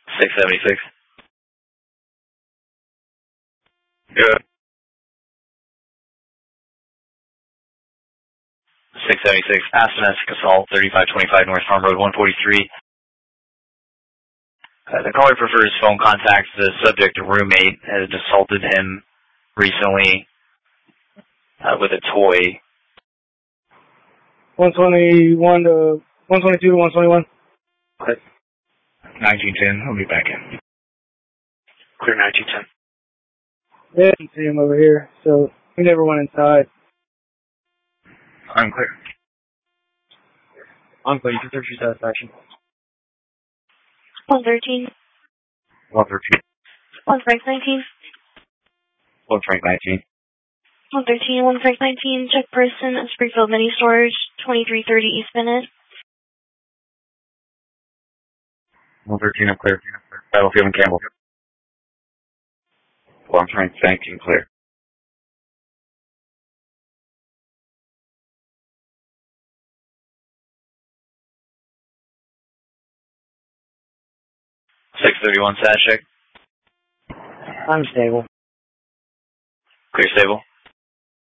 676. Good. 676, Aspen Assault, 3525 North Farm Road, 143. The caller prefers phone contact. The subject, a roommate, has assaulted him recently with a toy. 121 to 122 to 121. Click. 1910, I'll be back in. Clear 1910. Yeah, I didn't see him over here, so we never went inside. I'm clear. I'm clear. You can search your satisfaction. 113. 113. 1 Frank 19. 1 Frank 19. 113, 1 Frank 19, check person at Springfield Mini Storage, 2330 East Bennett. 113, I'm clear. Battlefield and Campbell. 1 Frank 19, clear. .631 Sashik. I'm stable. Clear stable.